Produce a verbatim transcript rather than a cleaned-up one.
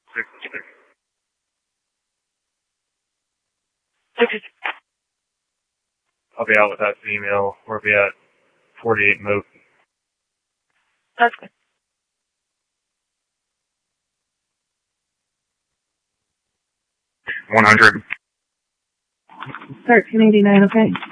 sixty-six. sixty-six. I'll be out with that female. We'll be at forty-eight Moat. That's good. one hundred. thirteen eighty-nine, okay.